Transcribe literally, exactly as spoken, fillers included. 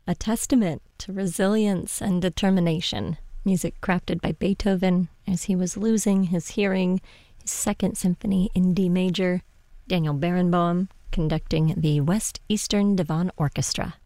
a testament to resilience and determination. Music crafted by Beethoven as he was losing his hearing, his Second Symphony in D major. Daniel Barenboim conducting the West Eastern Divan Orchestra.